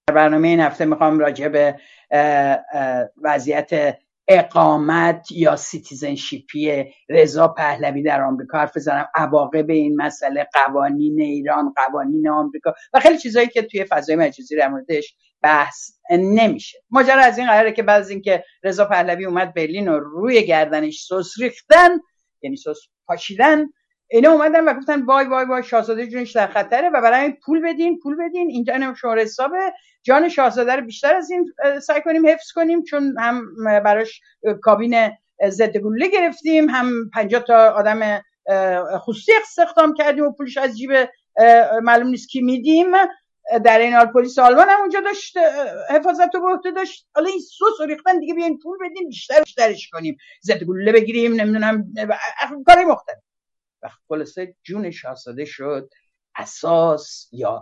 برنامه این هفته میخوام راجع به وضعیت اقامت یا سیتیزنشیپی رضا پهلوی در آمریکا حرف بزنم، عواقب این مسئله، قوانین ایران، قوانین آمریکا و خیلی چیزایی که توی فضای مجازی در موردش بحث نمیشه. ماجرا از این قراره که بعد از اینکه رضا پهلوی اومد برلین و روی گردنش سس ریختن، یعنی سس پاشیدن، اینا اومدن و گفتن وای وای وای شاهزاده جونش در خطره و برای پول بدین اینجا اینم شماره حساب جان شاهزاده رو بیشتر از این سعی کنیم حفظ کنیم، چون هم براش کابین ضد گلوله گرفتیم، هم 50 تا آدم خصوصی استخدام کردیم و پولش از جیب معلوم نیست کی میدیم. در این حال پلیس آلمان هم اونجا داشت حفاظت رو به عهده داشت. حالا این سوس ریختن دیگه، بیاین پول بدین بیشترش کنیم، ضد گلوله بگیریم، نمیدونم کارهای مختلف. و خلاصه جون شاهزاده شد اساس یا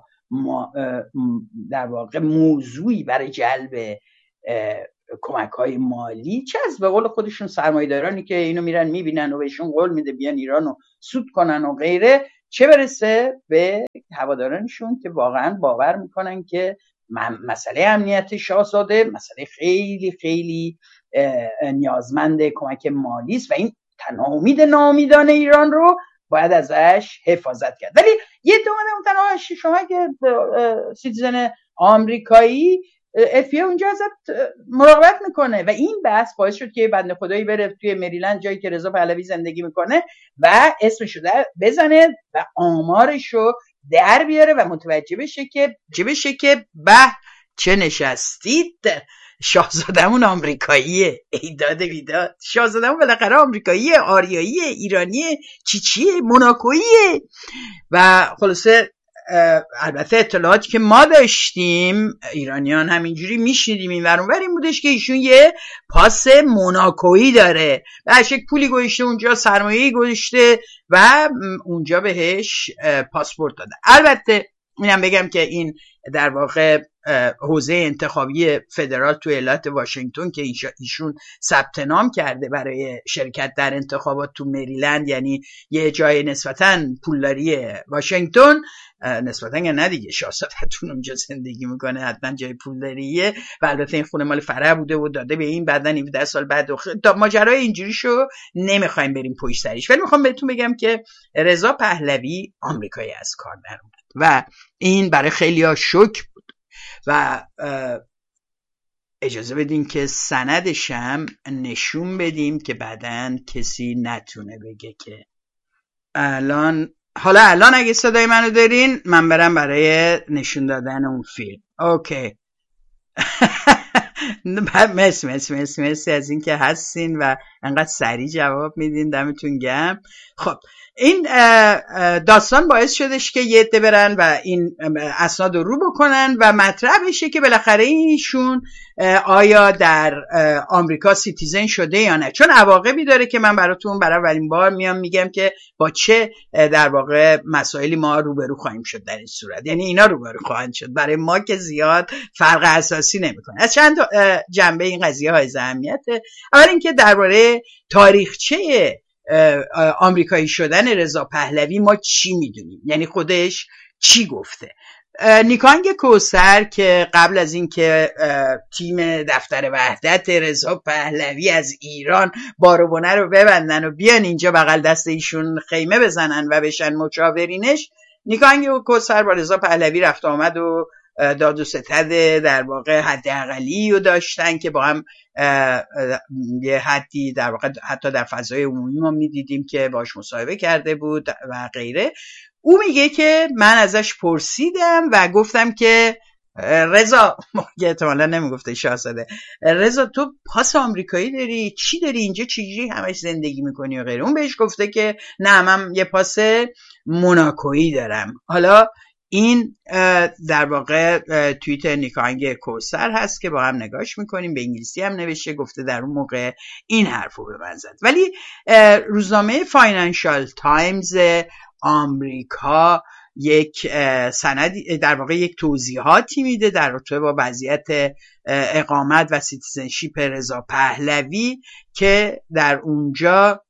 در واقع موضوعی برای جلب کمک‌های مالی، چه از به قول خودشون سرمایه‌دارانی که اینو میرن میبینن و بهشون قول میده بیان ایرانو سود کنن و غیره، چه برسه به هوادارانشون که واقعا باور میکنن که مسئله امنیت شاهزاده مسئله خیلی خیلی نیازمند کمک مالی است و این تنها امید ناامیدان ایران رو باید ازش حفاظت کرد. ولی یه دومنه شما که سیتیزن آمریکایی FBI اونجا ازت مراقبت میکنه و این بحث باعث شد که بنده خدایی بره توی مریلند، جایی که رضا پهلوی زندگی میکنه، و اسمشو بزنه و آمارشو در بیاره و متوجه بشه که به چه نشستید، شاهزادهمون آمریکاییه. ایداد بیداد، شاهزادهمون بالاخره آمریکاییه، آریاییه، ایرانیه، چیچیه، موناکوییه. و خلاصه البته اطلاعاتی که ما داشتیم ایرانیان همینجوری میشنیدیم این ور اون ور، این بودش که ایشون یه پاس موناکویی داره و هشک پولی گذاشته اونجا، سرمایه‌ای گذاشته و اونجا بهش پاسپورت داده. البته اینم بگم که این در واقع حوزه انتخابی فدرال تو ایالت واشنگتن که ایشون ثبت نام کرده برای شرکت در انتخابات تو مریلند، یعنی یه جای نسبتاً پولداری واشنگتن، نسبتاً یا نه دیگه، شاهزاده‌تون اونجا زندگی میکنه حتما جای پولداریه و البته این خونه مال فرع بوده و داده به این، بعدن 17 سال بعد ماجرای اینجوریشو نمیخوایم بریم پشت سرش. ولی میخوام بهتون بگم که رضا پهلوی آمریکایی از کار در اومد و این برای خیلی‌ها شوک بود و اجازه بدین که سندشم نشون بدیم که بعدن کسی نتونه بگه که الان اگه صدای منو دارین من برم برای نشون دادن اون فیلم. اوکی. مرسی از این که هستین و انقدر سریع جواب میدین، دمتون گرم. خب این داستان باعث شدش که یه عده برن و این اسناد رو بکنن و مطرح بشه که بالاخره ایشون آیا در آمریکا سیتیزن شده یا نه، چون عواقبی داره که من براتون برای اولین بار میام میگم که با چه در واقع مسائلی ما روبرو خواهیم شد در این صورت. یعنی اینا روبرو خواهند شد، برای ما که زیاد فرق اساسی نمیکنه. از چند جنبه این قضیه های اهمیته. اول اینکه درباره تاریخچه آمریکایی شدن رضا پهلوی ما چی میدونیم، یعنی خودش چی گفته. نیکانگ کوثر که قبل از این که تیم دفتر وحدت رضا پهلوی از ایران باروبونه رو ببندن و بیان اینجا بغل دست ایشون خیمه بزنن و بشن مشاورینش، نیکانگ کوثر با رضا پهلوی رفت آمد و داد و ستد در واقع حد اقلی رو داشتن که با هم یه حدی در واقع حتی در فضای عمومی ما میدیدیم که باش مصاحبه کرده بود و غیره. او میگه که من ازش پرسیدم و گفتم که رضا، احتمالا نمیگفته شاهزاده، رضا تو پاس آمریکایی داری؟ چی داری اینجا؟ چجوری همش زندگی میکنی و غیره؟ اون بهش گفته که نه من یه پاس موناکویی دارم. حالا این در واقع توییت نیکانگ کوثر هست که با هم نگاش میکنیم، به انگلیسی هم نوشته، گفته در اون موقع این حرفو به من زد. ولی روزنامه فاینانشال تایمز آمریکا یک سندی در واقع یک توضیحاتی میده در رابطه با وضعیت اقامت و سیتیزنشیپ رضا پهلوی که در اونجا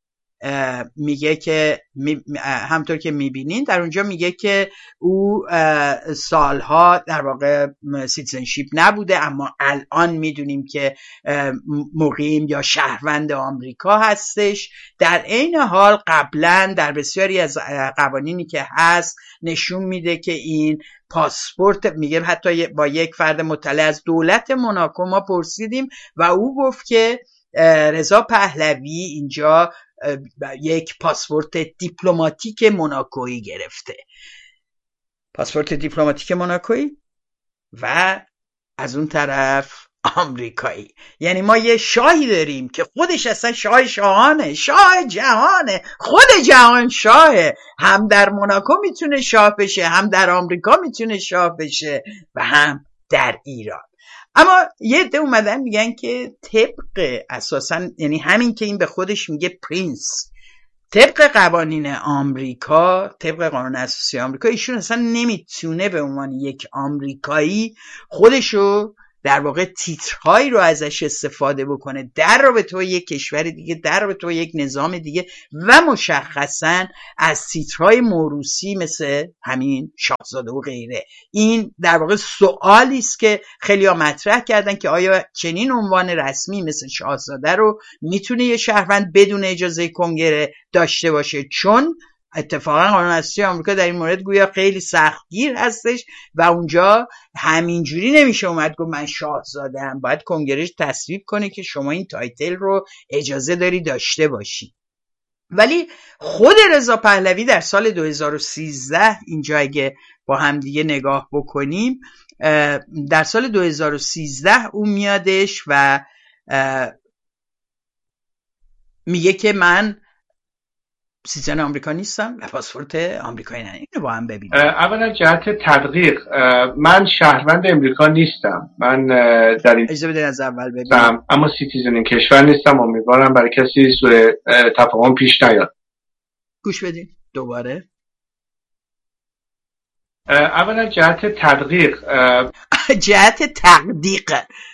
میگه که همطور که میبینین در اونجا میگه که او سالها در واقع سیتیزنشیپ نبوده، اما الان میدونیم که مقیم یا شهروند آمریکا هستش. در عین حال قبلا در بسیاری از قوانینی که هست نشون میده که این پاسپورت، میگه حتی با یک فرد مطلع از دولت موناکو ما پرسیدیم و او گفت که رضا پهلوی اینجا یک پاسپورت دیپلماتیک موناکویی گرفته، پاسپورت دیپلماتیک موناکویی و از اون طرف آمریکایی. یعنی ما یه شاهی داریم که خودش اصلا شاه شاهانه، شاه جهانه، خود جهان شاهه، هم در موناکو میتونه شاه بشه، هم در آمریکا میتونه شاه بشه و هم در ایران. اما یه عده اومدن میگن که طبق اساسا، یعنی همین که این به خودش میگه پرنس، طبق قوانین آمریکا، طبق قانون اساسی آمریکا، ایشون اصلا نمیتونه به عنوان یک آمریکایی خودشو در واقع تیترهایی رو ازش استفاده بکنه در رابطه با یک کشور دیگه، در رابطه با یک نظام دیگه و مشخصا از تیترهای موروثی مثل همین شاهزاده و غیره. این در واقع سوالی است که خیلی‌ها مطرح کردن که آیا چنین عنوان رسمی مثل شاهزاده رو میتونه یه شهروند بدون اجازه کنگره داشته باشه، چون اتفاقا قانون اساسی آمریکا در این مورد گویا خیلی سختگیر هستش و اونجا همینجوری نمیشه اومد گفت من شاهزاده ام، باید کنگره تصویب کنه که شما این تایتل رو اجازه داری داشته باشی. ولی خود رضا پهلوی در سال 2013 اینجا اگه با هم دیگه نگاه بکنیم، در سال 2013 اون میادش و میگه که من سیتیزن آمریکا نیستم و پاسپورت آمریکایی ندارم. اینو با هم ببینیم. اولا جهت تدقیق، من شهروند امریکا نیستم. من در این اجازه بدین از اول ببینم. اما سیتیزن این کشور نیستم. امیدوارم برای کسی سوء تفاهم پیش نیاد. گوش بدین دوباره. اولا جهت تدقیق، جهت تدقیق،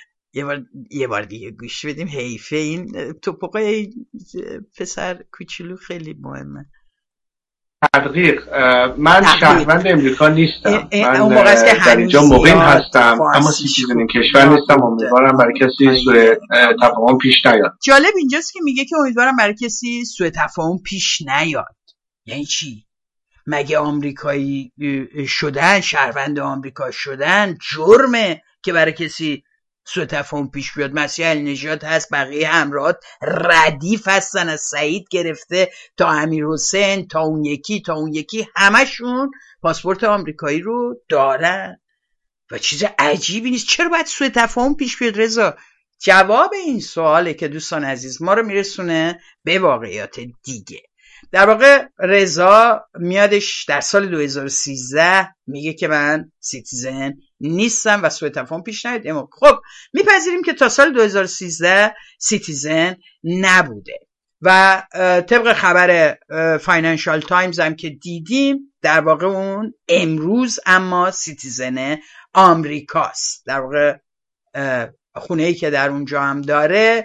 یه بار دیگه گوش بدیم. حیفه این توپقای پسر کوچولو خیلی مهمه. تدقیق، من شهروند امریکا نیستم. من اون موقع است که در اینجا مقیم هستم اما سیتیزن این کشور نیستم. امیدوارم برای کسی سوء تفاهم پیش نیاد. جالب اینجاست که میگه که امیدوارم برای کسی سوء تفاهم پیش نیاد. یعنی چی؟ مگه آمریکایی شدن، شهروند آمریکا شدن جرمه که برای کسی سوء تفاهم پیش بیاد؟ مسیح النژاد هست، بقیه همراهات ردیف هستن، از سعید گرفته تا امیر حسین تا اون یکی همشون پاسپورت آمریکایی رو دارن و چیز عجیبی نیست. چرا باید سوء تفاهم پیش بیاد رضا؟ جواب این سواله که دوستان عزیز ما رو میرسونه به واقعیات دیگه. در واقع رضا میادش در سال 2013 میگه که من سیتیزن نیستم و سوء تفاهم پیش نیاد. خب میپذیریم که تا سال 2013 سیتیزن نبوده و طبق خبر فاینانشال تایمز هم که دیدیم در واقع اون امروز اما سیتیزن آمریکاست. در واقع خونه‌ای که در اونجا هم داره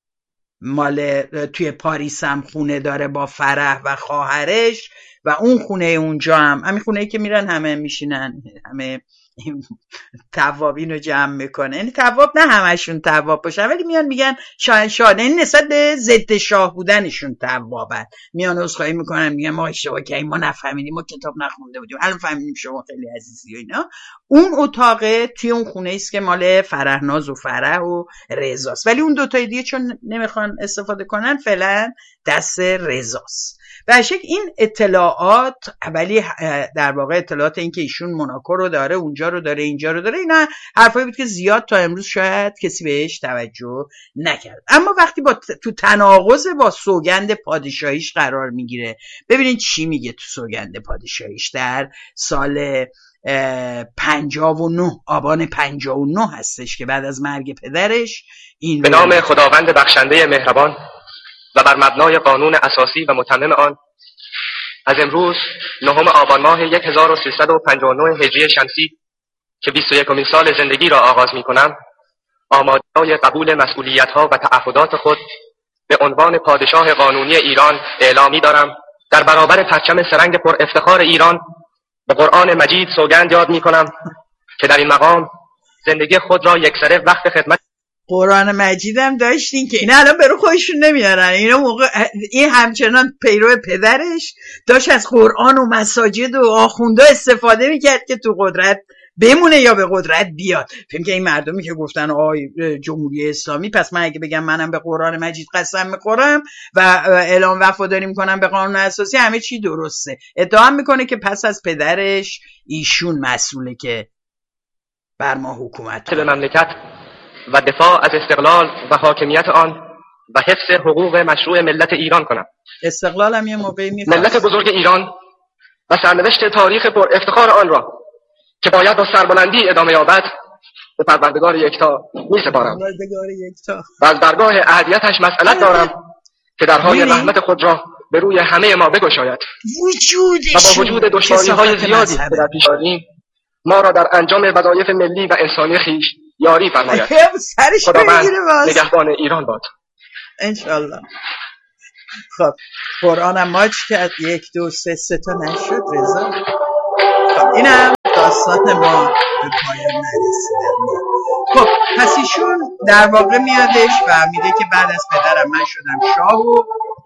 مال توی پاریس هم خونه داره با فرح و خواهرش و اون خونه اونجا هم همین خونه‌ای که میرن همه میشینن، همه توابین رو جمع میکنه. یعنی تواب نه همشون تواب باشن ولی میان میگن شاهنشاه، یعنی نسبت به ضد شاه بودنشون توابن، میان عذرخواهی میکنن میگن ما اشتباه کردیم، ما نفهمیدیم، ما کتاب نخونده بودیم، الان فهمیدیم شما خیلی عزیزی و اینا. اون اتاقه توی اون خونه است که مال فرهناز و فرح و رضاست، ولی اون دوتای دیگه چون نمیخوان استفاده کنن فعلا دست رضاست. به شکل این اطلاعات ولی در واقع اطلاعات این که ایشون موناکو رو داره، اونجا رو داره، اینجا رو داره، اینا حرفایی بود که زیاد تا امروز شاید کسی بهش توجه نکرد. اما وقتی تو تناقض با سوگند پادشاهیش قرار میگیره، ببینید چی میگه تو سوگند پادشاهیش در سال 59 آبان 59 هستش که بعد از مرگ پدرش این به نام خداوند بخشنده مهربان و بر مبنای قانون اساسی و متمم آن از امروز 9 آبان ماه 1359 هجری شمسی که 21مین سال زندگی را آغاز می کنم، آماده قبول مسئولیت‌ها و تعهدات خود به عنوان پادشاه قانونی ایران اعلامی دارم در برابر پرچم سرنگ پر افتخار ایران به قرآن مجید سوگند یاد می‌کنم که در این مقام زندگی خود را یکسره وقت خدمت قرآن مجیدم داشتین که اینا الان برو خودشون نمیارن. اینا موقع این همچنان پیرو پدرش داشت از قرآن و مساجد و آخوندا استفاده میکرد که تو قدرت بمونه یا به قدرت بیاد. فهم که این مردمی که گفتن آی جمهوری اسلامی، پس من اگه بگم منم به قرآن مجید قسم میخورم و اعلام وفاداری میکنم به قانون اساسی، همه چی درسته. ادعا میکنه که پس از پدرش ایشون مسئوله که بر ما حکومت به مملکت و دفاع از استقلال و حاکمیت آن و حفظ حقوق مشروع ملت ایران کنم. استقلال هم یه موقعی میخواست. ملت بزرگ ایران و سرنوشت تاریخ پر افتخار آن را که باید با سربلندی ادامه یابد به پروردگار یکتا می‌سپارم و از درگاه اهدیتش مسئلت دارم که درهای رحمت خود را به روی همه ما بگشاید و با وجود دشواری‌های زیادی که در پیش داریم ما را در انجام وظایف ملی و انسانی خویش یاری فرماید. خداوند نگهبان ایران باد انشالله. خب قرآنم ماچ کرد 1 2 3 تا نشد رضا. خب اینم داستان ما به پایان نرسیده. خب پس ایشون در واقع میادش و میگه که بعد از پدرم من شدم شاه و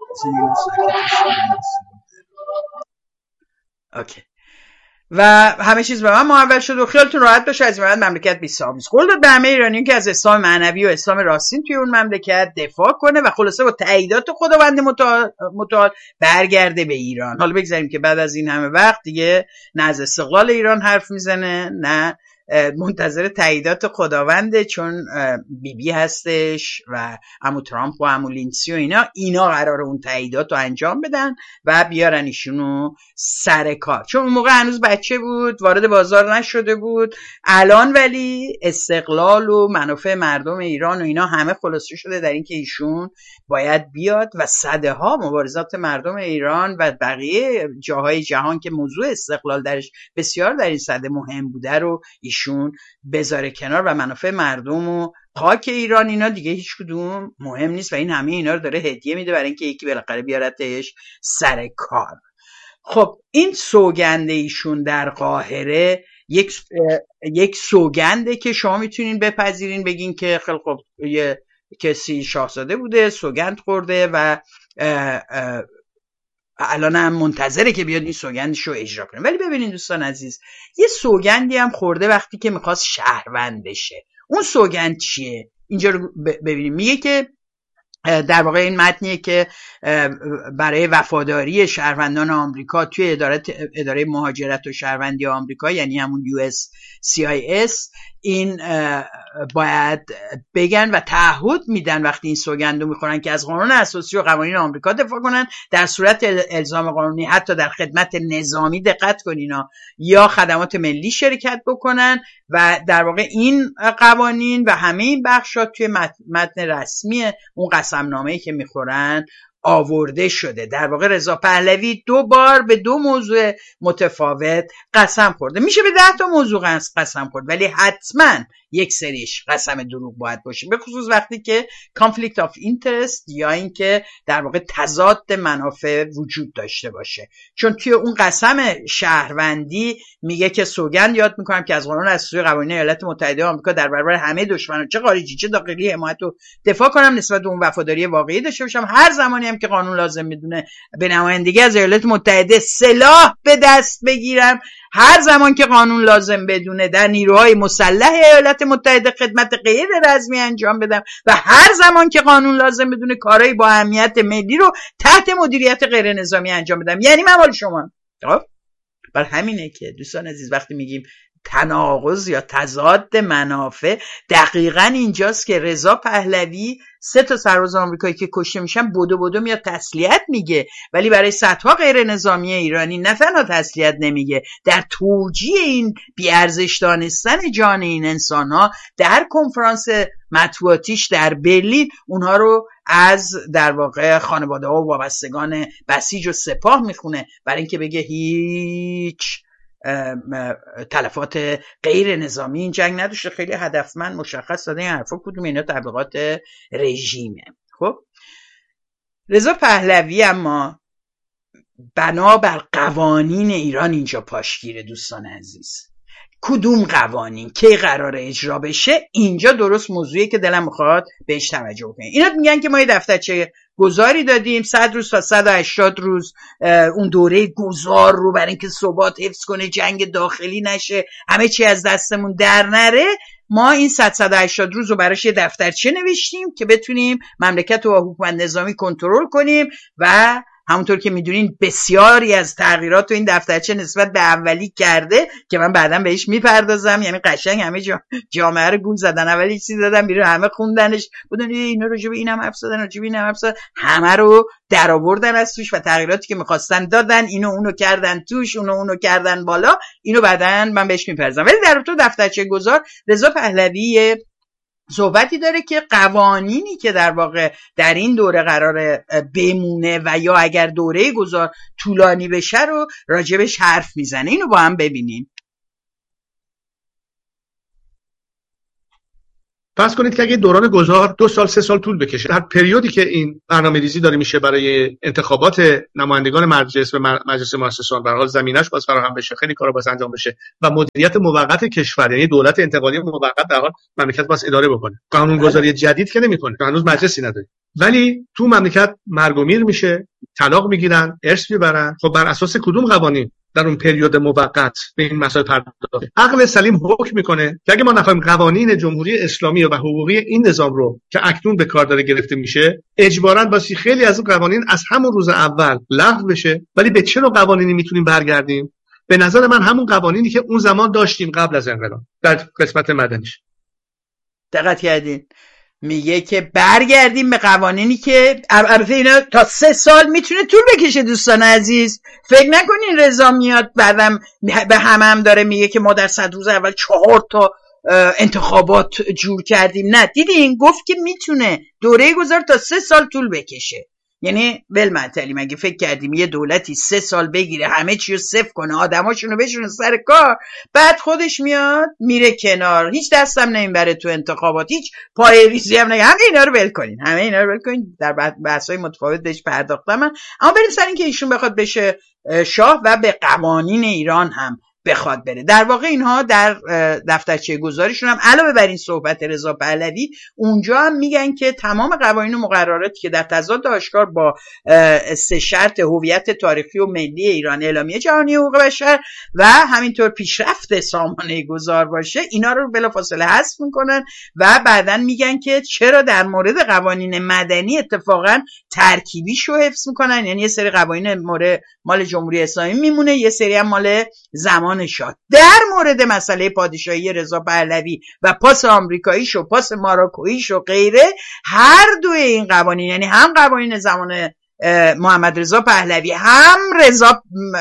اوکی و همه چیز به من محول شد و خیالتون راحت باشه از این مملکت بی‌سامیز. قول داد به همه ایرانیون که از اسلام معنوی و اسلام راستین توی اون مملکت دفاع کنه و خلاصه با تاییدات خداوند متعال برگرده به ایران. حالا بگذاریم که بعد از این همه وقت دیگه نه از استقلال ایران حرف میزنه نه منتظر تاییدات خداونده، چون بیبی هستش و عمو ترامپ و عمو لینسی و اینا قراره اون تاییدات رو انجام بدن و بیارن ایشونو سر کار، چون اون موقع هنوز بچه بود، وارد بازار نشده بود. الان ولی استقلال و منافع مردم ایران و اینا همه خلاصه شده در این که ایشون باید بیاد و صدها مبارزات مردم ایران و بقیه جاهای جهان که موضوع استقلال درش بسیار در این سده مهم بوده رو ایشون بذاره کنار و منافع مردم و خاک ایران اینا دیگه هیچ کدوم مهم نیست و این همه اینا رو داره هدیه میده برای اینکه یکی بالاخره بیارتش سر کار. خب این سوگنده ایشون در قاهره یک سوگنده که شما میتونین بپذیرین، بگین که خیلی خب یه کسی شاهزاده بوده سوگند خورده و الان هم منتظره که بیاد این سوگندشو اجرا کنه. ولی ببینین دوستان عزیز، یه سوگندی هم خورده وقتی که میخواست شهروند بشه. اون سوگند چیه؟ اینجا رو ببینیم. میگه که در واقع این متنیه که برای وفاداری شهروندان آمریکا توی اداره مهاجرت و شهروندی آمریکا، یعنی همون USCIS، این باید بگن و تعهد میدن وقتی این سوگندو میخورن که از قانون اساسی و قوانین آمریکا دفاع کنن، در صورت الزام قانونی حتی در خدمت نظامی، دقت کنین، یا خدمات ملی شرکت بکنن و در واقع این قوانین و همه این بخشات توی متن رسمی اون قسمنامه‌ای که میخورن آورده شده. در واقع رضا پهلوی 2 بار به 2 موضوع متفاوت قسم خورده. میشه به 10 تا موضوع قسم خورد، ولی حتما یک سریش قسم دروغ باید باشه، به خصوص وقتی که conflict of interest یا این که در واقع تضاد منافع وجود داشته باشه. چون توی اون قسم شهروندی میگه که سوگند یاد میکنم که از قانون اساسی قوانین ایالات متحده آمریکا در برابر همه دشمنان چه خارجی چه داخلی حمایت و دفاع کنم، نسبت به اون وفاداری واقعی داشته باشم، هر زمانی هم که قانون لازم میدونه به نمایندگی از ایالات متحده سلاح به دست بگیرم، هر زمان که قانون لازم بدونه در نیروهای مسلح ایالات متحده خدمت غیر رسمی انجام بدم و هر زمان که قانون لازم بدونه کارهای با اهمیت ملی رو تحت مدیریت غیر نظامی انجام بدم. یعنی من مال شما. خب بر همینه که دوستان عزیز وقتی میگیم تناقض یا تضاد منافع، دقیقاً اینجاست که رضا پهلوی 3 تا سرباز آمریکایی که کشته میشن بدو میاد تسلیت میگه، ولی برای صدها غیر نظامی ایرانی نه تنها تسلیت نمیگه، در توجیه این بی‌ارزش دانستن جان این انسان‌ها در کنفرانس مطبوعاتیش در برلین اونها رو از در واقع خانواده‌ها و وابستگان بسیج و سپاه میخونه، برای اینکه بگه هیچ تلفات غیر نظامی این جنگ نداشته. خیلی هدفمند مشخص داده این حرفا کدوم اینا تبلیغات رژیمه. خب رضا پهلوی اما بنابر قوانین ایران اینجا پاشگیره. دوستان عزیز، کدوم قوانین کی قراره اجرا بشه، اینجا درست موضوعی که دلم میخواد بهش توجه کنیم. اینا میگن که ما یه دفترچه گذاری دادیم 100 روز تا 180 روز اون دوره گذار رو برای اینکه ثبات حفظ کنه، جنگ داخلی نشه، همه چی از دستمون در نره. ما این 180 روز رو براش یه دفترچه نوشتیم که بتونیم مملکت رو با حکومت نظامی کنترل کنیم و همونطور که میدونین بسیاری از تغییرات تو این دفترچه نسبت به اولی کرده که من بعداً بهش میپردازم. یعنی قشنگ همه جامعه رو گول زدن، اولی چیزی دادن بیرون، همه خوندنش بودن اینا راجع به اینم حرف زدن، راجع به اینم حرف زدن، همه رو در آوردن از توش و تغییراتی که می‌خواستن دادن، اینو اونو کردن توش، اونو کردن بالا. اینو بعداً من بهش میپردازم. ولی در تو دفترچه گذار رضا پهلوی صحبتی داره که قوانینی که در واقع در این دوره قراره بمونه و یا اگر دوره گذار طولانی بشه رو راجبش حرف میزنه. اینو با هم ببینیم. فرض کنید که اگه دوران گذار 2 سال 3 سال طول بکشه، در پریودی که این برنامه‌ریزی داره میشه برای انتخابات نمایندگان مجلس و مجلس مؤسسان، به هر حال زمینه‌اش باز فراهم بشه، خیلی کارا باز انجام بشه و مدیریت موقت کشور، یعنی دولت انتقالی موقت در حال مملکت باز اداره بکنه. قانونگذاری جدید که نمی‌کنه، هنوز مجلسی نداره، ولی تو مملکت مرگ و میر میشه، طلاق میگیرن، ارث میبرن. خب بر اساس کدوم قوانین در اون پریود موقت به این مسائل پرداخته؟ عقل سلیم حکم میکنه که اگه ما نخوایم قوانین جمهوری اسلامی و حقوقی این نظام رو که اکنون به کار داره گرفته میشه، اجباراً باسی خیلی از اون قوانین از همون روز اول لغو بشه. ولی به چه نوع قوانینی میتونیم برگردیم؟ به نظر من همون قوانینی که اون زمان داشتیم قبل از انقلاب در قسمت مدنیش. دقت کردین؟ میگه که برگردیم به قوانینی که البته اینا تا 3 سال میتونه طول بکشه. دوستان عزیز، فکر نکنین رضا میاد بعدم به هم داره میگه که ما در 100 روز اول 4 تا انتخابات جور کردیم. نه، دیدین گفت که میتونه دوره گذار تا 3 سال طول بکشه. یعنی بالمعتلی مگه فکر کردیم یه دولتی 3 سال بگیره همه چی رو صفر کنه، آدماشونو بشونه سر کار، بعد خودش میاد میره کنار، هیچ دستم نمیبره تو انتخابات، هیچ پای ریزی هم نگه، همه اینا رو ول کنین. در بحث‌های متفاوت بهش پرداختم من. اما بریم سر این که ایشون بخواد بشه شاه و به قوانین ایران هم بخواد بره. در واقع اینها در دفترچه گذاریشون هم علاوه بر این صحبت رضا پهلوی اونجا هم میگن که تمام قوانین و مقرراتی که در تضاد آشکار با 3 شرط هویت تاریخی و ملی ایران، اعلامیه جهانی حقوق بشر و همینطور پیشرفت سامانه گذار باشه، اینا رو بلافاصله حذف میکنن و بعدن میگن که چرا در مورد قوانین مدنی اتفاقا ترکیبیشو حفظ میکنن. یعنی یه سری قوانین مال جمهوری اسلامی میمونه، یه سری هم مال زمان شاه. در مورد مسئله پادشاهی رضا پهلوی و پاس آمریکاییش و پاس ماروکوییش و غیره، هر دوی این قوانین، یعنی هم قوانین زمان محمد رضا پهلوی، هم رضا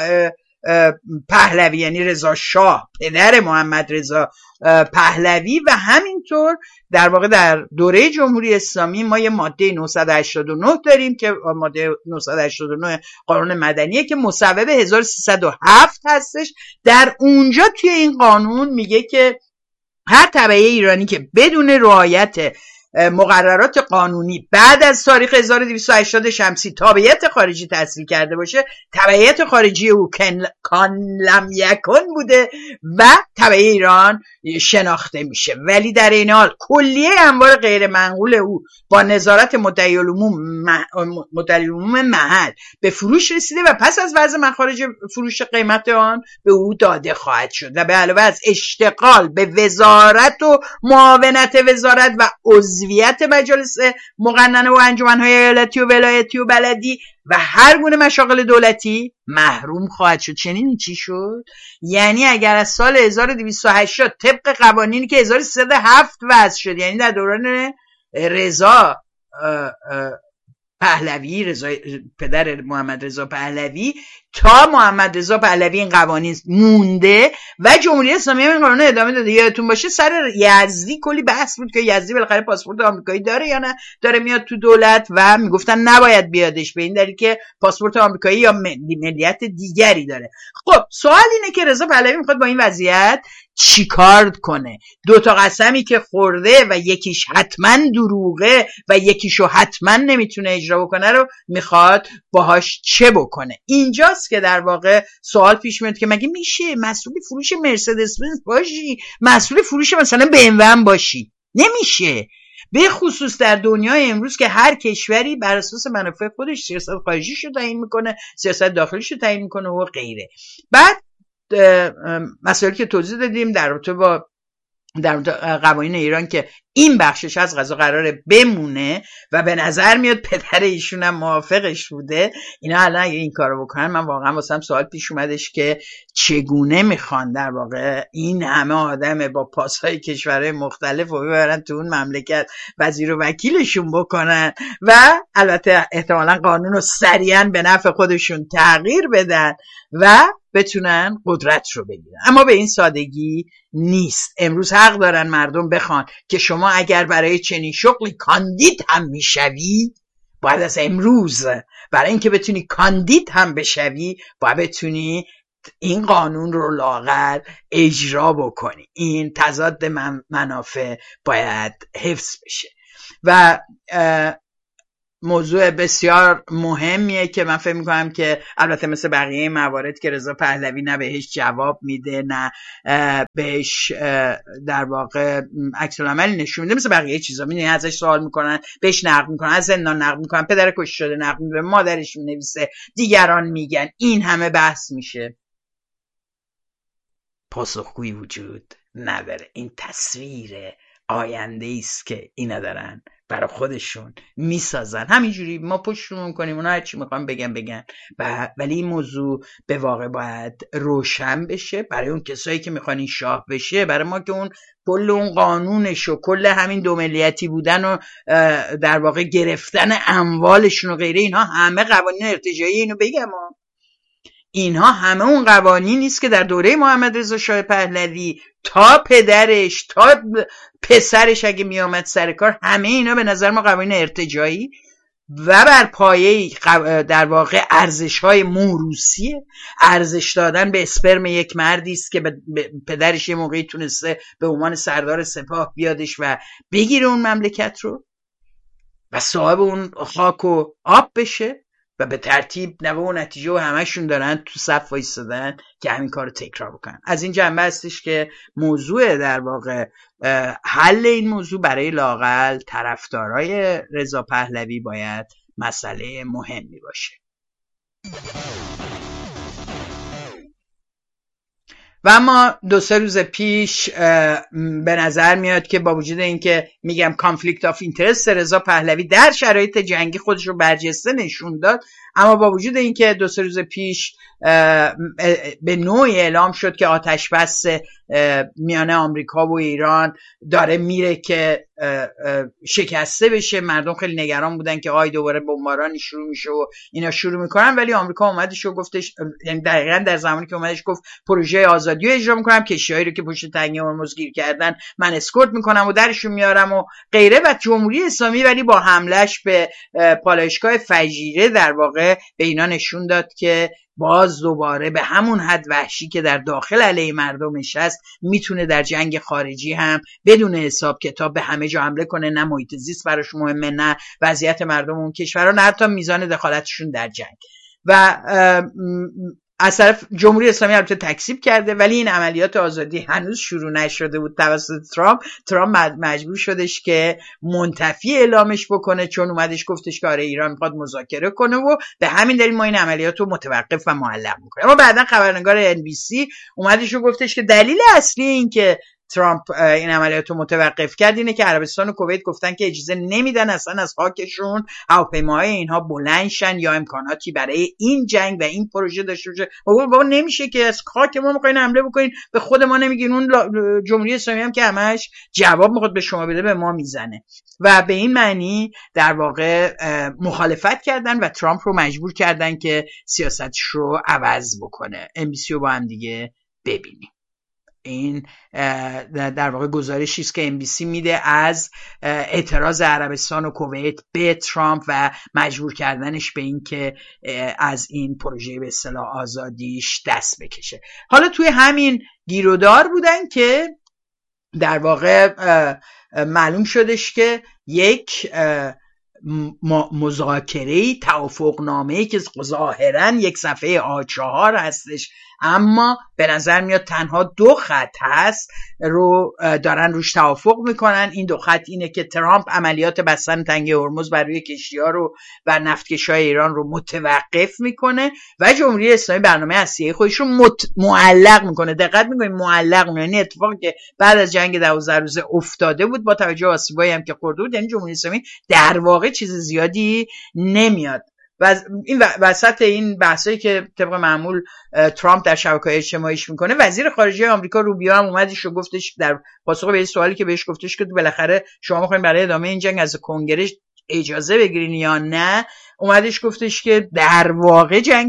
پهلوی یعنی رضا شاه پدر محمد رضا پهلوی، و همینطور در واقع در دوره جمهوری اسلامی ما یه ماده 989 داریم که ماده 989 قانون مدنیه که مصوب 1307 هستش. در اونجا توی این قانون میگه که هر تبعه ایرانی که بدون رعایت مقررات قانونی بعد از تاریخ 1280 شمسی تابعیت خارجی تحصیل کرده باشه، تبعیت خارجی او کان لم یکن بوده و تبعه ایران شناخته میشه. ولی در این حال کلیه اموال غیر منقول او با نظارت مدعی العموم محل به فروش رسیده و پس از وضع مخارج فروش قیمت آن به او داده خواهد شد و به علاوه از اشتغال به وزارت و معاونت وزارت و عضویت مجالس مقننه و انجمن‌های ایالتی و ولایتی و بلدی و هر گونه مشاغل دولتی محروم خواهد شد. چنین چی شد؟ یعنی اگر از سال 1280 طبق قوانینی که 1307 وضع شد، یعنی در دوران رضا پهلوی، پدر محمد رضا پهلوی، تا محمد رضا پهلوی این قوانین مونده و جمهوری اسلامی این قانون ادامه داده. یادتون باشه سر یزدی کلی بحث بود که یزدی بالاخره پاسپورت آمریکایی داره یا نه، داره میاد تو دولت و میگفتن نباید بیادش به این دلیل که پاسپورت آمریکایی یا ملیت دیگری داره. خب سوال اینه که رضا پهلوی میخواد با این وضعیت چیکار کنه. 2 تا قسمی که خورده و یکیش حتما دروغه و یکیشو حتما نمیتونه اجرا بکنه رو میخواد باهاش چه بکنه. اینجاست که در واقع سوال پیش میاد که مگه میشه مسئول فروش مرسدس بنز باشی، مسئول فروش مثلا BMW باشی؟ نمیشه. به خصوص در دنیای امروز که هر کشوری بر اساس منافع خودش سیاست خارجیش رو تعیین میکنه، سیاست داخلیش رو تعیین میکنه و غیره. بعد مسائلی که توضیح دادیم در رابطه با قوانین ایران که این بخشش از قضا قراره بمونه و به نظر میاد پدر ایشون هم موافقش بوده، اینا الان اگه این کارو بکنن من واقعا واسم سوال پیش اومدش که چگونه میخوان در واقع این همه آدم با پاسهای کشورهای مختلف رو ببرن تو اون مملکت وزیر و وکیلشون بکنن و البته احتمالاً قانون رو سریعا به نفع خودشون تغییر بدن و بتونن قدرت رو بگیرن. اما به این سادگی نیست. امروز حق دارن مردم بخوان که شما اگر برای چنین شغلی کاندید هم میشوی، باید از امروز برای اینکه بتونی کاندید هم بشوی باید بتونی این قانون رو لااقل اجرا بکنی. این تضاد منافع باید حفظ بشه و موضوع بسیار مهمیه که من فکر میکنم که البته مثل بقیه موارد که رضا پهلوی نه بهش جواب میده نه بهش در واقع عکس العملی نشون میده، مثل بقیه چیزا میدونی ازش سوال میکنن، بهش نقد میکنن، از زندان نقد میکنن، پدر کشته شده نقد میکنه، مادرش مینویسه، دیگران میگن، این همه بحث میشه، پاسخگویی وجود نداره. این تصویر آینده است که اینا دارن برای خودشون میسازن. همینجوری ما پشتمون کنیم اونا هرچی میخوان بگن ولی این موضوع به واقع باید روشن بشه برای اون کسایی که میخوان این شاه بشه. برای ما که اون کل اون قانونش و کل همین 2 ملیتی بودن و در واقع گرفتن اموالشون و غیره، اینها همه قوانین ارتجاعی. اینو بگم اینها همه اون قوانین نیست که در دوره محمد رضا شاه پهلوی تا پدرش تا پسرش اگه می آمد سر کار، همه اینا به نظر ما قوانین ارتجاعی و بر پایه در واقع ارزش‌های موروثیه. ارزش دادن به اسپرم یک مردی است که پدرش یه موقعی تونسته به عنوان سردار سپاه بیادش و بگیره اون مملکت رو و صاحب اون خاک و آب بشه و به ترتیب نوه و نتیجه و همشون دارن تو صف وایسادن که همین کار رو تکرار بکنن. از این جنبه هستش که موضوع در واقع حل این موضوع برای لااقل طرفدارای رضا پهلوی باید مسئله مهمی باشه. و اما 2-3 روز پیش به نظر میاد که با وجود اینکه میگم کانفلیکت آف اینترست رضا پهلوی در شرایط جنگی خودش رو برجسته نشون داد، اما با وجود اینکه 2-3 روز پیش به نوعی اعلام شد که آتش بس میان آمریکا و ایران داره میره که شکسته بشه، مردم خیلی نگران بودن که دوباره بمبارانی شروع میشه و اینا شروع میکنن، ولی آمریکا اومدش و گفتش، یعنی دقیقاً در زمانی که اومدش گفت پروژه آزادی رو اجرا میکنم، کشتیهایی رو که پشت تنگه هرمز گیر کردن من اسکورت میکنم و درشون میارم و غیره. و جمهوری اسلامی ولی با حملش به پالایشگاه فجیره در واقع به اینا نشون داد که باز دوباره به همون حد وحشی که در داخل علیه مردمش هست میتونه در جنگ خارجی هم بدون حساب کتاب به همه جا حمله کنه. نه محیط زیست براش مهمه، نه وضعیت مردم اون کشورها، نه حتی میزان دخالتشون در جنگ. و از طرف جمهوری اسلامی البته تکذیب کرده، ولی این عملیات آزادی هنوز شروع نشده بود توسط ترامپ مجبور شدش که منتفی اعلامش بکنه، چون اومدش گفتش که آره ایران میخواد مذاکره کنه و به همین دلیل ما این عملیات رو متوقف و معلق میکنیم. اما بعداً خبرنگار NBC اومدش و گفتش که دلیل اصلی این که ترامپ این عملیات رو متوقف کرد اینه که عربستان و کویت گفتن که اجازه نمیدن اصلا از خاکشون هواپیماهای اینها بلند شن یا امکاناتی برای این جنگ و این پروژه داشته باشه. بابا نمیشه که از خاک ما میخواین حمله بکنین به خود ما نمیگین. اون جمهوری اسلامی هم که همش جواب میخواد به شما بده به ما میزنه و به این معنی در واقع مخالفت کردن و ترامپ رو مجبور کردن که سیاستش رو عوض بکنه. NBC رو با هم دیگه ببینیم. این در واقع گزارشی است که MBC میده از اعتراض عربستان و کویت به ترامپ و مجبور کردنش به این که از این پروژه به اصطلاح آزادیش دست بکشه. حالا توی همین گیرودار بودن که در واقع معلوم شدش که یک مذاکره توافقنامه‌ای که ظاهراً یک صفحه A4 هستش اما به نظر میاد تنها 2 خط هست رو دارن روش توافق میکنن. این 2 خط اینه که ترامپ عملیات بستن تنگه هرمز بر روی کشتی‌ها رو و نفتکش‌های ایران رو متوقف میکنه و جمهوری اسلامی برنامه هسته‌ای خودش رو معلق میکنه. دقت میکنید معلق میکنه، یعنی اتفاقی که بعد از جنگ 12 روزه افتاده بود با توجه به آسیبایی هم که خورده بود، یعنی جمهوری اسلامی در واقع چیز زیادی نمیاد. و این وسط این بحثایی که طبق معمول ترامپ در شبکه‌های اجتماعیش میکنه، وزیر خارجه آمریکا روبیو هم اومدش و گفتش در پاسخ به این سوالی که بهش گفتش که بالاخره شما میخواین برای ادامه این جنگ از کنگره اجازه بگیرین یا نه، اومدش گفتش که در واقع جنگ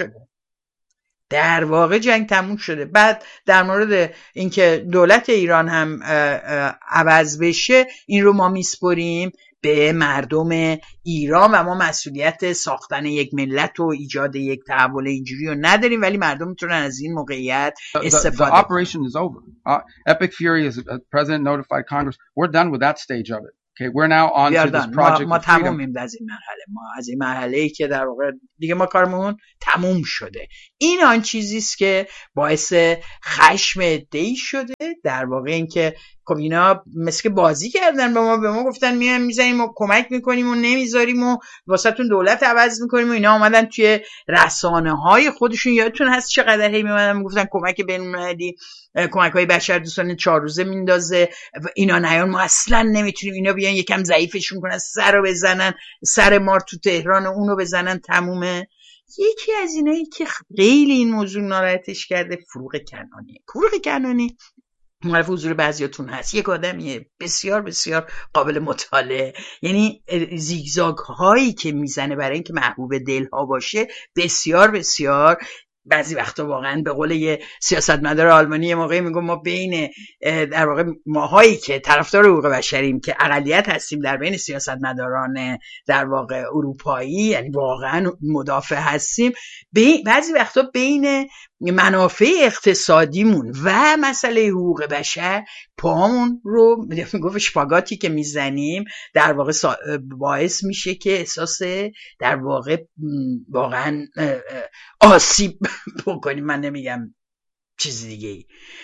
تموم شده. بعد در مورد اینکه دولت ایران هم عوض بشه این رو ما میسپریم به مردم ایران و ما مسئولیت ساختن یک ملت و ایجاد یک تحول اینجوری رو نداریم، ولی مردم میتونن از این موقعیت استفاده کنن. The operation is over. Epic Fury is president notified Congress. We're done with that stage of it. Okay, we're now on to this project. ما تمومیم از این مرحله. ما از این مرحله‌ای که در واقع دیگه ما کارمون تموم شده. این آن چیزی است که باعث خشم عده‌ای شده. در واقع این که خب اینا مثل که بازی کردن به ما گفتن میایم میزنیم و کمک میکنیم و نمیذاریم و واسهتون دولت عوض میکنیم و اینا اومدن توی رسانه‌های خودشون، یادتون هست چقدر هی میومدن میگفتن کمک بین‌المللی، کمک‌های بشردوستانه 4 روزه میندازه، اینا نیان ما اصلا نمیتونیم، اینا بیان یکم ضعیفشون کنن، سر بزنن، سر مار تو تهران اونو بزنن تمومه. یکی از اینایی که خیلی این موضوع ناراحتش کرده فروغ کنانی معرف حضور بعضیاتون هست، یک آدمیه بسیار بسیار قابل مطالعه، یعنی زیگزاگ هایی که میزنه برای اینکه محبوب دلها باشه بسیار بسیار بعضی وقتا واقعا به قول یه سیاستمدار آلمانی یه موقعی میگم ما بین در واقع ماهایی که طرفدار حقوق بشریم که اقلیت هستیم در بین سیاستمداران در واقع اروپایی، یعنی واقعا مدافع هستیم، بعضی وقتا بین منافع اقتصادیمون و مسئله حقوق بشر پامون رو میگفت شپاگاتی که میزنیم در واقع باعث میشه که احساس در واقع واقعا آسیب بکنیم. من نمیگم چیز دیگه ای.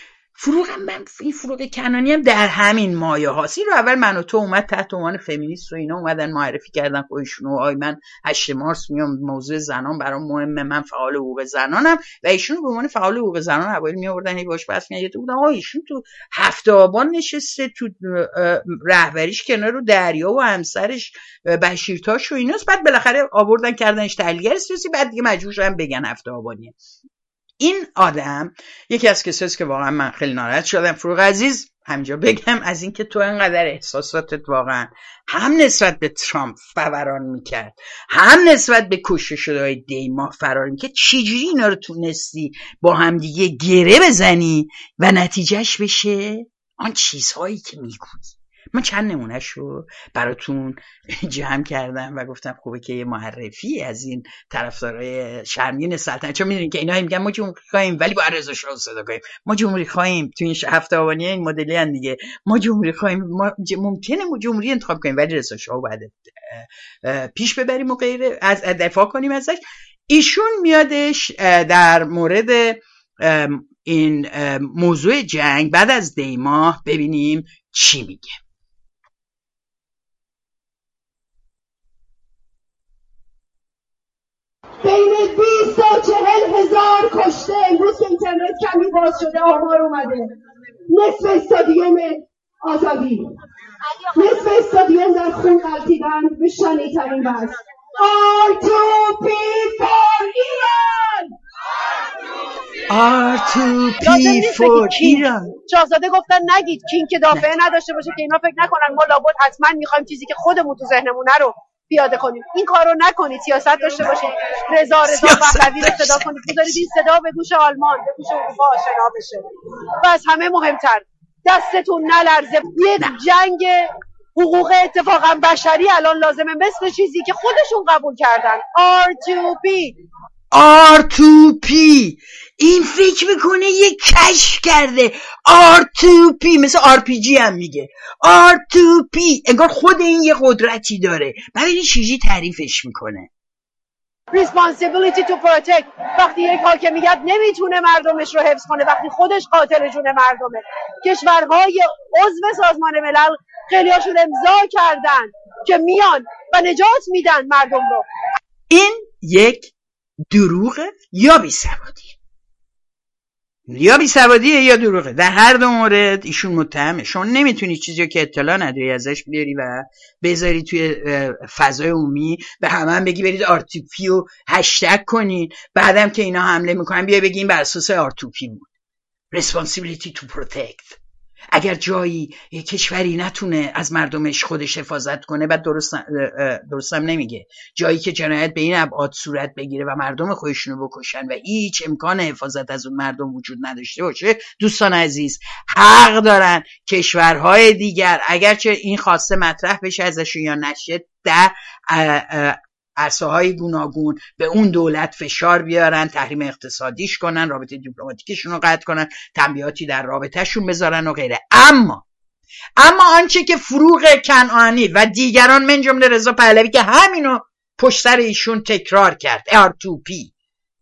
این فروغ کنانی هم در همین مایه هاست. این رو اول من و تو اومد تحت عنوان فمینیست و اینا اومدن معرفی کردن خودشون و من 8 مارس میام موضوع زنان برام مهمه، من فعال حقوق زنانم و ایشون به عنوان فعال حقوق زنان اوایل می آوردن باش بحث می‌کردن. بودن ایشون تو 7 آبان نشسته، تو رهبریش کنار رو دریا و همسرش بشیرتاش و ایناست، بعد بالاخره آوردن کردنش تحلیلگر سیاسی، بعد دیگه مجبور شدن بگن 7 آبانیه. این آدم یکی از کسایی که واقعا من خیلی ناراحت شدم. فروغ عزیز همینجا بگم از اینکه تو انقدر احساساتت واقعا هم نسبت به ترامپ فوران میکرد، هم نسبت به کشته شده‌های دیما فرار میکرد، چجوری اینا رو تونستی با هم دیگه گره بزنی و نتیجهش بشه آن چیزهایی که میگویی. من چند نمونهش رو براتون جمع کردم و گفتم خوبه که یه معرفی از این طرفدارای شرمگین سلطنت، چون میدونین که اینا میگن ما جمهوری خواهیم ولی با رضا شاه صدا کنیم، ما جمهوری خواهیم تو این 7 آبانی این مدلی ان دیگه، ما جمهوری خواهیم، ما ممکنه ما جمهوری انتخاب کنیم ولی رضا شاه بعد پیش ببریم و غیره، از دفاع کنیم ازش. ایشون میادش در مورد این موضوع جنگ بعد از دیماه ببینیم چی میگه. بین 20 تا 40,000 کشته امروز که اینترنت کمی باز شده آمار اومده. نصف استادیوم آزادی، نصف استادیوم در خون غلطیدن به شنیدترین بحث. R2P for ایران، R2P for ایران. شاهزاده گفتن نگید که این که دافعه نداشته باشه که اینا فکر نکنن ما لابد حتما میخوایم چیزی که خودمون تو ذهنمونه رو پیاده کنیم. این کارو نکنید، سیاست داشته باشید. رضا پهلوی رو صدا کنید، بذارید این صدا به گوش آلمان، به گوش اروپا آشنا بشه. و از همه مهمتر دستتون نلرزه. یک جنگ حقوق اتفاقا بشری الان لازمه، مثل چیزی که خودشون قبول کردن، R2P. این فکر میکنه یه کشف کرده. R2P مثل RPG هم میگه R2P، انگار خود این یه قدرتی داره. ببینید چیزی تعریفش میکنه. responsibility to protect. وقتی یک حاکمیت نمیتونه مردمش رو حفظ کنه، وقتی خودش قاتل جون مردمه. کشورهای عضو سازمان ملل خیلیاشون امضا کردن که میان و نجات میدن مردم رو. این یک دروغه یا بیسوادیه یا دروغه. در هر دو مورد ایشون متهمه. شما نمیتونی چیزی که اطلاع نداری ازش بیاری و بذاری توی فضای عمومی، به همه بگی برید R2P رو هشتگ کنید، بعدم که اینا حمله میکنن بیا بگی این بر اساس R2P بود. Responsibility to protect. اگر جایی یک کشوری نتونه از مردمش خودش حفاظت کنه، بعد درستم نمیگه، جایی که جنایت به این ابعاد صورت بگیره و مردم خودشونو بکشن و هیچ امکان حفاظت از اون مردم وجود نداشته باشه، دوستان عزیز حق دارن کشورهای دیگر اگرچه این خواسته مطرح بشه ازشون یا نشه، در عرصه‌های گوناگون به اون دولت فشار بیارن، تحریم اقتصادیش کنن، رابطه دیپلماتیکشون رو قطع کنن، تنبیهاتی در رابطهشون بذارن و غیره. اما آنچه که فروغ کنعانی و دیگران من جمله رضا پهلوی که همینو پشت سر ایشون تکرار کرد، R2P،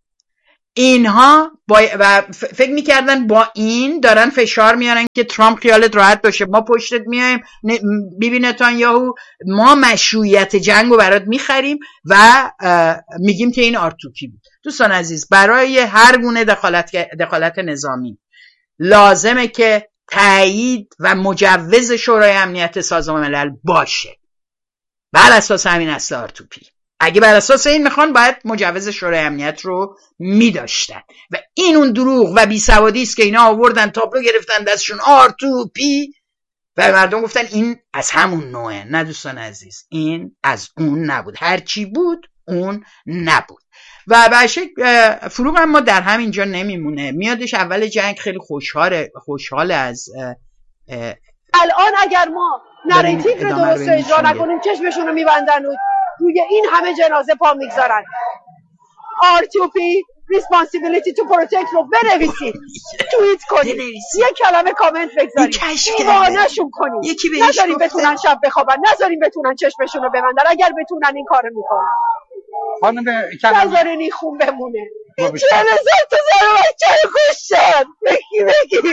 اینها و فکر میکردن با این دارن فشار میارن که ترامپ خیالت راحت باشه، ما پشتت میایم، بیبی نتانیاهو ما مشروعیت جنگو برات میخریم و میگیم که این R2P بود. دوستان عزیز، برای هر گونه دخالت نظامی لازمه که تایید و مجوز شورای امنیت سازمان ملل باشه. بر اساس همین است R2P. اگه بر اساس این میخوان باید مجوز شورای امنیت رو میداشتن و این اون دروغ و بیسوادی است که اینا آوردن تابلو گرفتن دستشون R2P و مردم گفتن این از همون نوعه. نه دوستان عزیز، این از اون نبود. هرچی بود اون نبود. و به فروغ هم ما در همینجا نمیمونه، میادش اول جنگ خیلی خوشحاله از الان اگر ما نراتیو رو درست اجرا نکنیم چشمشون رو میبندن و روی این همه جنازه پا میگذارن. R2P responsibility to protect رو بنویسید، توییت کنید، یه کلمه کامنت بگذارید، دیوانه‌شون کنید، نذاریم بتونن شب بخوابن، نذاریم بتونن چشمشون رو ببندن. اگر بتونن این کارو میکنن، نذارین این خون بمونه. این 40,000 تا زن و بچه رو کشتن. بگی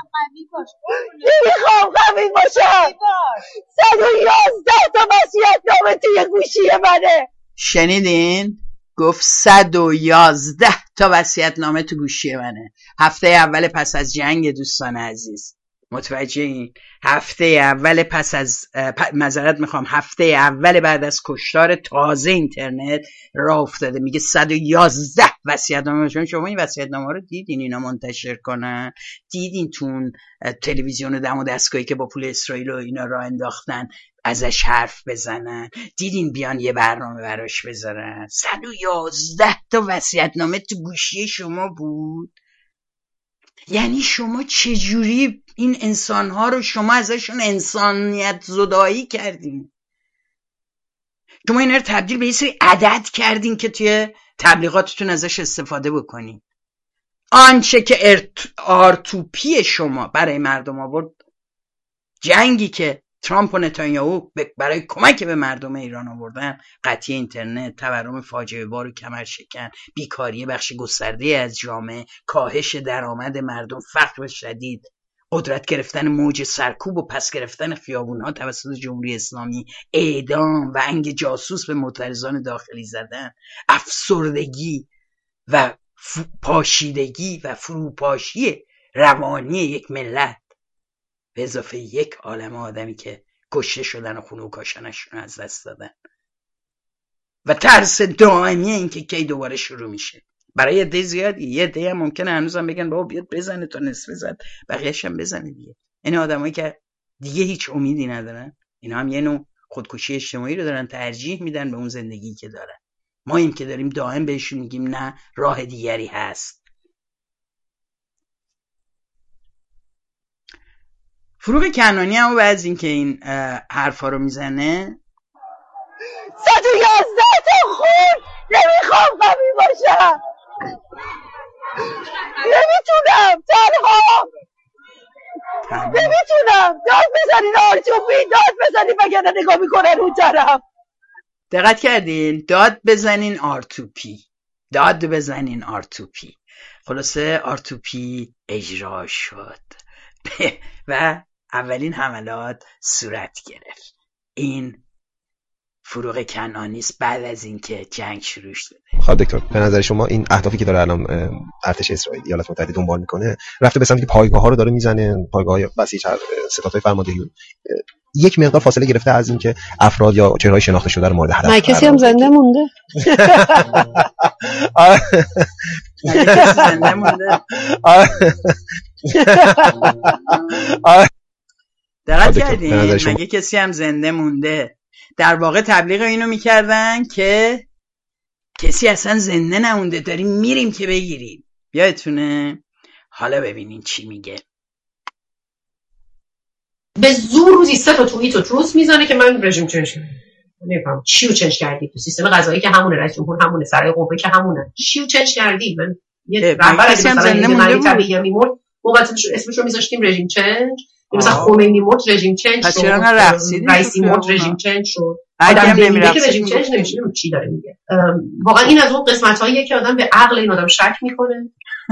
نمیخوام قوی باشم. 111 تا وصیت نامه توی گوشی منه. شنیدین؟ گفت 111 تا وصیت نامه تو گوشی منه. هفته اول پس از جنگ دوستان عزیز، متوجه این؟ هفته اول پس از هفته اول بعد از کشتار تازه اینترنت راه افتاده. میگه 111 وصیت‌نامه. شما این وصیت‌نامه رو دیدین اینا منتشر کنن؟ دیدین تون تلویزیون دم و دستگاهی که با پول اسرائیل و اینا راه انداختن ازش حرف بزنن؟ دیدین بیان یه برنامه براش بذارن؟ 111 تا وصیت‌نامه تو گوشی شما بود. یعنی شما چجوری این انسانها رو شما ازشون انسانیت زدایی کردین؟ شما اینا رو تبدیل به یه سری عدد کردین که توی تبلیغاتتون ازش استفاده بکنین. آنچه که R2P شما برای مردم آورد، جنگی که ترامپ و نتانیاهو برای کمک به مردم ایران آوردن، قطعی اینترنت، تورم فاجعه بار و کمر شکن، بیکاری بخش گسترده از جامعه، کاهش درآمد مردم، فقر شدید، قدرت گرفتن موج سرکوب و پس گرفتن خیابون‌ها توسط جمهوری اسلامی، اعدام و انگ جاسوس به معترضان داخلی زدن، افسردگی و پاشیدگی و فروپاشی روانی یک ملت، به اضافه یک عالمه آدمی که کشته شدن و خونه و کاشانشون از دست دادن و ترس دائمی این که کی دوباره شروع میشه. برای عده زیادی، یه عده هم ممکنه هنوزم بگن بابا بیاد بزنه تا نصف زد، بقیه‌اش هم بزنه دیگه. این آدمایی که دیگه هیچ امیدی ندارن، اینا هم یه نوع خودکشی اجتماعی رو دارن ترجیح میدن به اون زندگی که دارن. ما این که داریم دائم بهشون میگیم نه، راه دیگری هست. فروغ کنانی هم بعد از این که این حرفا رو میزنه 111 تا خون، نمیخوام قوی باشم، نمیتونم تنها، نمیتونم. داد بزنین آرتوپی، داد بزنین وگرنه نگاه میکنن اون طرف. دقت کردین؟ داد بزنین آرتوپی، داد بزنین آرتوپی. خلاصه آرتوپی اجرا شد و اولین حملات صورت گرفت. این فروغ کنعانی است بعد از اینکه جنگ شروع شده. خب دکتر، به نظر شما این اهدافی که داره الان ارتش اسرائیل ایالات متحده دنبال میکنه رفته به سمتی که پایگاه‌ها رو داره میزنه، پایگاه‌های بسیج، ستادهای فرماندهی، یک مقدار فاصله گرفته از اینکه افراد یا چهره‌های شناخته شده رو مورد هدف قرار کسی هم زنده مونده. زنده مونده. دقت کردین؟ مگه کسی هم زنده مونده؟ در واقع تبلیغ اینو میکردن که کسی اصلا زنده نمونده، داریم میریم که بگیریم. یادتونه؟ حالا ببینین چی میگه. به زور روزی 3 تا توییت و تروس میزنه که من رژیم چنج نمیفهم. چی رو چنج کردی؟ تو سیستم قضایی که همونه، رئیس جمهور همونه، سرای قوه که همونه. چی رو چنج کردی؟ من یه رهبر اگه مثلا ملی طبیعی میمرد موقع اسمش رو میذاشتیم رژیم چنج، مثلا خمینی مرد رژیم چنج شد، رئیسی مرد رژیم چنج شد. آدم نمیره که رژیم چنج نمیشه. چی داره میگه؟ واقعا این از اون قسمت‌هاییه که آدم به عقل این آدم شک میکنه.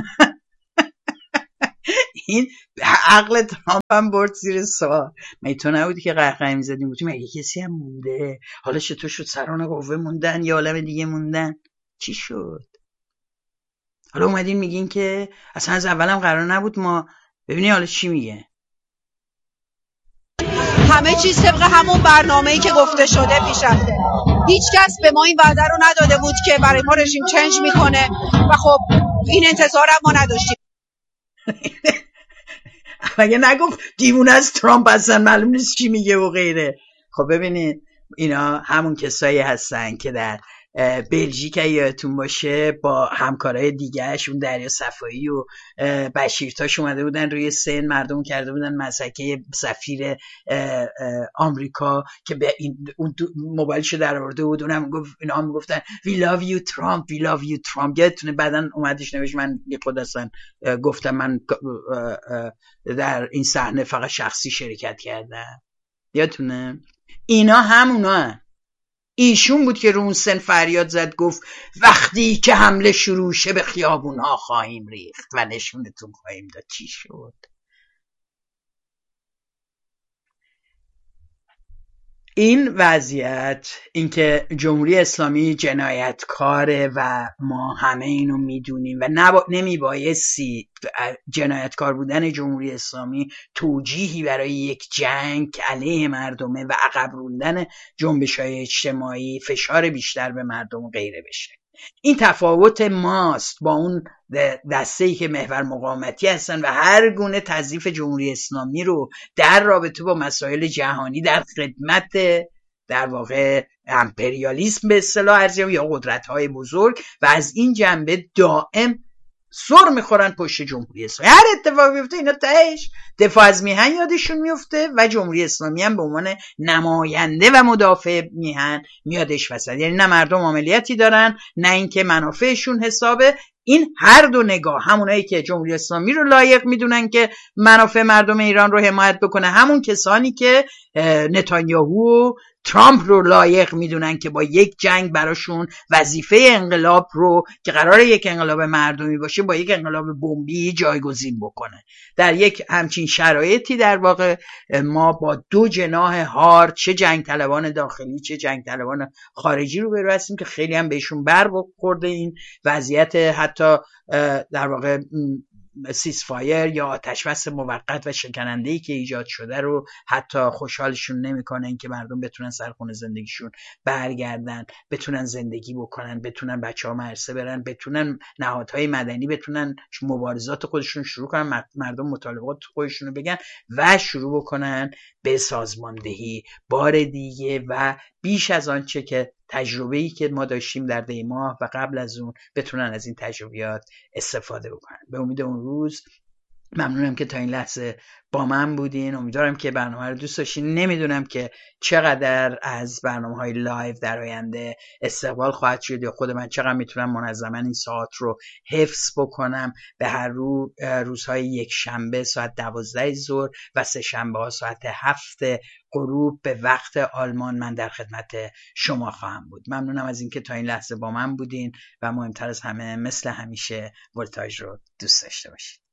این عقل ترامپ هم برد زیر سوال. مگه تو نبودی که قهقه می‌زدیم بودی مگه کسی هم مونده؟ حالا چطور شد سران قوه موندن یا عالم دیگه موندن؟ چی شد؟ حالا اومدین میگین که اصلا از اولم قرار نبود ما. ببینی حالا چی میگه. همه چیز طبق همون برنامه‌ای که گفته شده پیش رفته. هیچ کس به ما این وعده رو نداده بود که برای ما رژیم چنج میکنه و خب این انتظار هم ما نداشتیم. مگه نگفت دیوونه از ترامپ اصلا معلوم نیست چی میگه و غیره. خب ببینید اینا همون کسایی هستن که در بلژیک یادتون باشه با همکارای دیگه‌اش اون دریا صفایی و بشیرتاش اومده بودن روی سن مردم کرده بودن مسکه سفیر آمریکا که به اون موبایلشو در آورده بود. اونم گفت، اینا هم گفتن we love you Trump, we love you Trump. یادتونه بعدن اومدش نوشت من خود اصلا گفتم من در این صحنه فقط شخصی شرکت کردم. یادتونه؟ اینا همونا. ایشون بود که رو اون سن فریاد زد گفت وقتی که حمله شروع شه به خیابونها خواهیم ریخت و نشونتون خواهیم داد. چی شد؟ این وضعیت، اینکه جمهوری اسلامی جنایتکاره و ما همه اینو میدونیم و نمیبایستی جنایتکار بودن جمهوری اسلامی توجیهی برای یک جنگ علیه مردمه و عقب روندن جنبش‌های اجتماعی، فشار بیشتر به مردم و غیره بشه. این تفاوت ماست با اون دسته‌ای که محور مقاومتی هستن و هر گونه تضعیف جمهوری اسلامی رو در رابطه با مسائل جهانی در خدمت در واقع امپریالیسم به اصطلاح ارزیابی یا قدرت‌های بزرگ و از این جنبه دائم سر میخورن پشت جمهوری اسلامی. هر اتفاقی بیفته اینا تهش دفاع از میهن یادشون میفته و جمهوری اسلامی هم به عنوان نماینده و مدافع میهن میادش وسط. یعنی نه مردم عملیاتی دارن نه اینکه منافعشون حسابه. این هر دو نگاه، همونایی که جمهوری اسلامی رو لایق میدونن که منافع مردم ایران رو حمایت بکنه، همون کسانی که نتانیاهو و ترامپ رو لایق میدونن که با یک جنگ براشون وظیفه انقلاب رو که قراره یک انقلاب مردمی باشه با یک انقلاب بمبی جایگزین بکنه. در یک همچین شرایطی در واقع ما با دو جناح هار، چه جنگ طلبان داخلی چه جنگ طلبان خارجی رو برو هستیم که خیلی هم بهشون بر بخورده این وضعیت، حتی در واقع سیزفایر یا آتشبس موقت و شکننده‌ای که ایجاد شده رو حتی خوشحالشون نمیکنه اینکه مردم بتونن سرخونه زندگیشون برگردن، بتونن زندگی بکنن، بتونن بچه‌ها مدرسه برن، بتونن نهادهای مدنی بتونن مبارزات خودشون شروع کنن، مردم مطالبات خودشون رو بگن و شروع بکنن به سازماندهی بار دیگه و بیش از آنچه که تجربه‌ای که ما داشتیم در دی ماه و قبل از اون بتونن از این تجربیات استفاده بکنن. به امید اون روز. ممنونم که تا این لحظه با من بودین. امیدوارم که برنامه رو دوست داشتین. نمیدونم که چقدر از برنامه‌های لایو در آینده استقبال خواهد شد یا خود من چقدر میتونم منظما این ساعت رو حفظ بکنم. به هر روزهای یک شنبه ساعت 12 ظهر و سه شنبه ها ساعت 7 غروب به وقت آلمان من در خدمت شما خواهم بود. ممنونم از اینکه تا این لحظه با من بودین و مهمتر از همه مثل همیشه ولتاژ رو دوست داشته باشید.